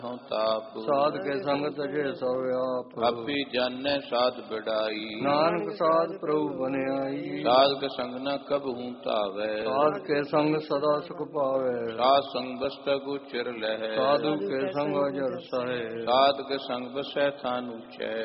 ਤਾਪ ਸਾਧ ਕੇ ਸੰਗ ਤਜੇ ਸੋ ਆਪ ਆਪੀ ਜਾਣੈ ਸਾਧ ਬਿੜਾਈ ਨਾਨਕ ਸਾਧ ਪ੍ਰਭੂ ਬਨਿਆਈ ਸਾਧ ਕੇ ਸੰਗ ਨ ਕਬਹੂ ਧਾਵੈ ਸਾਧ ਕੇ ਸੰਗ ਸਦਾ ਸੁਖ ਪਾਵੈ ਸਾਧ ਸੰਗ ਬਸਤੈ ਕੋ ਚਿਰ ਲਹੈ ਸਾਧੂ ਕੇ ਸੰਗ ਅਜਰ ਸਹੈ ਸਾਧ ਕੇ ਸੰਗ ਬਸੈ ਥਾਨ ਉਚੈ